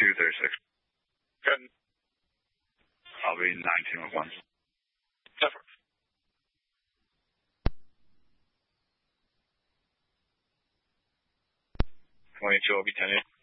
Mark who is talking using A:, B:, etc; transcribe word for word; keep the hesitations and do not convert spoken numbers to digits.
A: two thirty-six.
B: Good.
A: I'll be nineteen with one.
B: Suffer.
A: twenty-two will be ten eight.